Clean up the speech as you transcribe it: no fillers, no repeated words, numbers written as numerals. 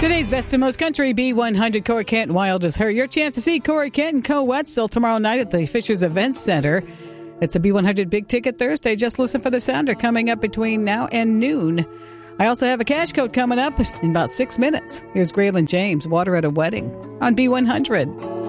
Today's Best and Most Country, B100 Corey Kent Wild is her. Your chance to see Corey Kent and Co. Wetzel tomorrow night at the Fishers Events Center. It's a B100 Big Ticket Thursday. Just listen for the sounder coming up between now and noon. I also have a cash code coming up in about 6 minutes. Here's Graylin James, Water at a Wedding on B100.